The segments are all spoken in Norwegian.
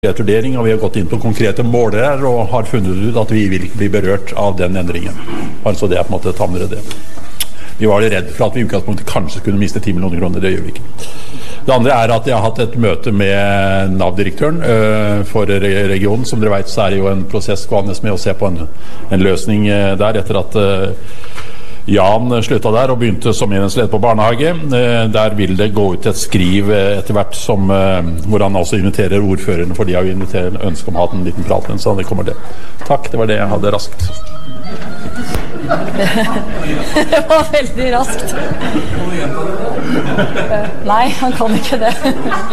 vurdering, og vi har gått inn på konkrete målere og har funnet ut at vi vil ikke bli berørt av den endringen. Altså det på en måte tamre det. Vi var litt redd for at vi i utgangspunktet kanskje kunne miste 10 millioner kroner, det gjør vi ikke. Det andre at jeg har hatt et møte med NAV-direktøren for regionen. Som dere vet, så det jo en prosess gående med å se på en løsning der, etter at Jan sluttet der og begynte som enhetsleder på barnehage. Der vil det gå ut et skriv etter hvert hvor han også inviterer ordførerne, for de har jo invitert ønske om å ha en liten prat, så det kommer det. Takk, det var det jeg hadde raskt. Det var veldig raskt. Nei, han kan ikke det.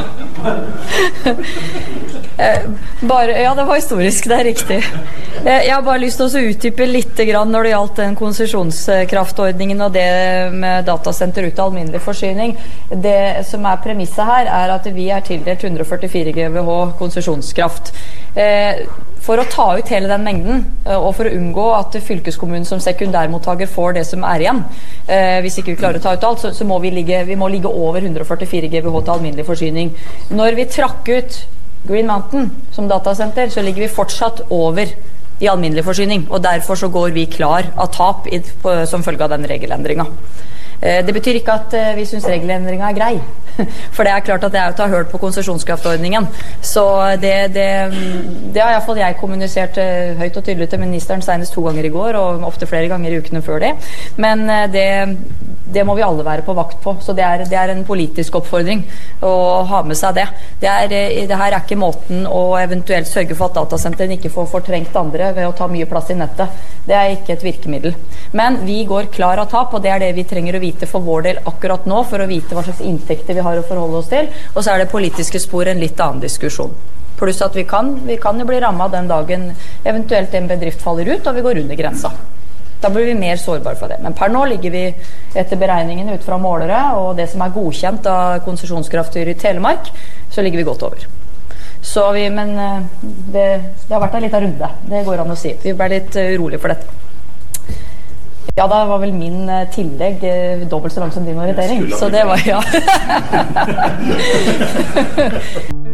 Ja, det var historisk, det riktig. Jeg har bare lyst til å utdype litt grann når det gjaldt den konsesjonskraftordningen og det med datasenter ut av alminnelig forsyning. Det som premisset her at vi tildelt 144 GWh konsesjonskraft. For å ta ut hele den mengden, og for å unngå at fylkeskommunen som sekundærmottaker får det som igjen, hvis ikke vi klarer å ta ut alt, så må vi må ligge over 144 GWh til alminnelig forsyning. Når vi trakk ut Green Mountain som datasenter, så ligger vi fortsatt over i alminnelig forsyning, og derfor så går vi klar av tap som følge av den regelendringen. Det betyr ikke at vi synes regelendringen grei, for det klart at det å ta hørt på konsesjonskraftordningen, så det har i hvert fall jeg kommunisert høyt og tydelig til ministeren senest 2 ganger i går, og ofte flere ganger i ukene før det, men det må vi alle være på vakt på, så det en politisk oppfordring å ha med seg det. Det her ikke måten å eventuelt sørge for at datasenteren ikke får fortrengt andre ved å ta mye plass i nettet. Det ikke et virkemiddel. Men vi går klar av tap, og det det vi trenger å vite for vår del akkurat nå, for å vite hva slags inntekter vi har å forholde oss til, og så det politiske spor en litt annen diskusjon. Pluss at vi kan jo bli rammet den dagen eventuelt en bedrift faller ut, og vi går under grensa. Da blir vi mer sårbare for det. Men per nå ligger vi etter beregningene ut fra målere, og det som godkjent av konsesjonskraftstyret i Telemark, så ligger vi godt over. Men det har vært en liten runde, det går an å si. Vi ble litt urolig for dette. Ja, da var vel min tillegg dobbelt så lang som din orientering, så det var ja.